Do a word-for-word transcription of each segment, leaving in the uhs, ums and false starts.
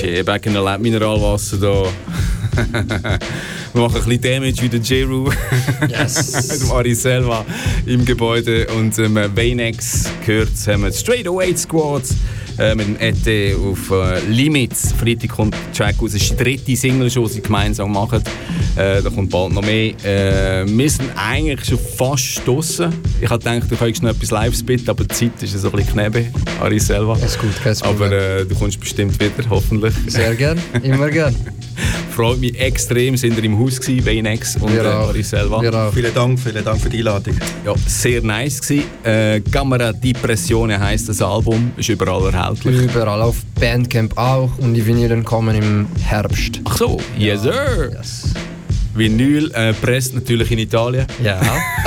shit, back in the lab, Mineralwasser da. Wir machen ein bisschen Damage wie der Jeru. Yes. Mit dem Ari Selva im Gebäude. Und ähm, Vaynex gehört, haben wir Straight Away Squad äh, mit dem Ete auf äh, Limits. Freitag kommt der Track raus. Das ist die dritte Single, die sie gemeinsam machen. Äh, da kommt bald noch mehr. Äh, wir sind eigentlich schon fast draussen. Ich habe gedacht, du könntest noch etwas live spitten, aber die Zeit ist so ein bisschen knebe, Ari Selva. Ist gut, kein Problem. Aber äh, du kommst bestimmt wieder, hoffentlich. Sehr gern, immer gern. Freut mich extrem, sind wir im Haus gewesen, Vaynex und äh, Ari Selva. Vielen Dank, vielen Dank für die Einladung. Ja, sehr nice gewesen. Äh, Camera Depressione heisst das Album, ist überall erhältlich. Überall, auf Bandcamp auch und die Vinylen kommen im Herbst. Ach so, yes sir. Yes. Vinyl äh, presst natürlich in Italien. Ja.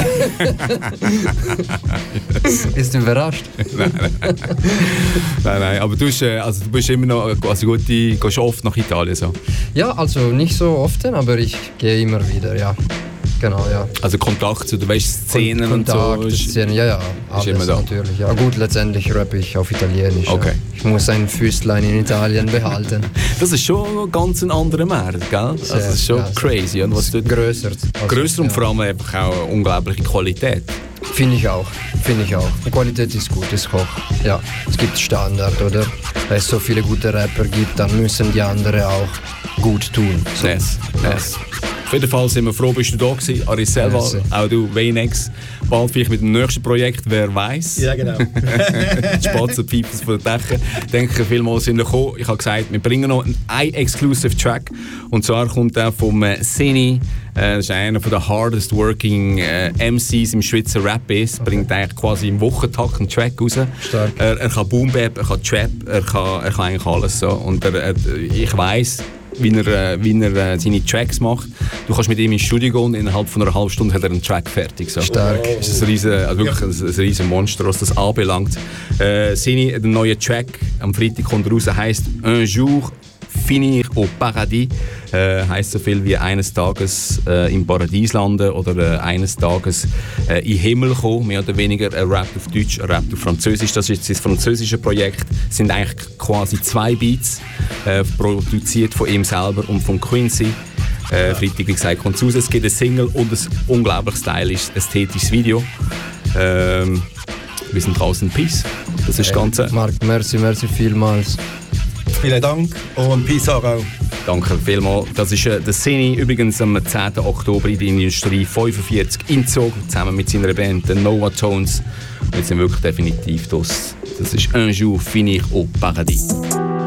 Bist du überrascht? nein, nein. nein, nein. Aber du, hast, äh, also du bist immer noch, also gut, du gehst oft nach Italien so. Ja, also nicht so oft, aber ich gehe immer wieder, ja. Genau, ja. Also Kontakt zu, du weißt, Szenen und, Kontakt, und so. Szenen, ja, ja, alles immer da. natürlich. Ja, gut, letztendlich rappe ich auf Italienisch. Okay. Ja. Ich muss ein Füßlein in Italien behalten. Das ist schon ganz ein anderer Markt, gell? Also das ist schon ja, crazy. Und was dort grösser. Also, grösser und ja. vor allem einfach auch eine unglaubliche Qualität. Finde ich auch, finde ich auch. Die Qualität ist gut, ist hoch. Ja, es gibt Standard, oder? Wenn es so viele gute Rapper gibt, dann müssen die anderen auch gut tun. So. Yes, yes. Auf jeden Fall sind wir froh, bist du da gewesen. Ari Selva, Merci. auch du, Vaynex. Bald vielleicht mit dem nächsten Projekt, wer weiß. Ja, genau. Die Spatzen pfeifen von den Dächern. Ich denke, vielmals sind wir gekommen. Ich habe gesagt, wir bringen noch einen exclusive Track. Und zwar kommt der vom äh, Sini. Äh, das ist einer der hardest working äh, M Cs im Schweizer Rap-Biz. Okay. Bringt eigentlich quasi im Wochentakt einen Track raus. Stark. Er, er kann Boom Bap, er kann Trap, er kann, er kann eigentlich alles. So. Und er, er, ich weiss, wie er, wie er äh, seine Tracks macht. Du kannst mit ihm ins Studio gehen und innerhalb von einer halben Stunde hat er einen Track fertig. So. Stark. Das ist ein riesen, also wirklich ein, ein riesen Monster, was das anbelangt. Äh, Sini, der neue Track am Freitag kommt raus, heisst «Un jour finir au paradis». Äh, heisst so viel wie eines Tages äh, im Paradies landen oder äh, eines Tages äh, in den Himmel kommen, mehr oder weniger. Er rappt auf Deutsch, er rappt auf Französisch. Das ist das französische Projekt. Es sind eigentlich quasi zwei Beats, äh, produziert von ihm selber und von Quincy. Äh, Freitag, wie gesagt, kommt es raus. Es gibt eine Single und ein unglaublich stylisch, ästhetisches Video. Ähm, wir sind draußen. Peace. Das ist das Ganze. Marc, merci, merci vielmals. Vielen Dank und Peace auch. Danke vielmals. Das ist äh, der Sini, übrigens am zehnten Oktober in der Industrie fünfundvierzig in Zug, zusammen mit seiner Band, den Nova Tones. Wir sind wirklich definitiv das. Das ist «Un jour finir au paradis».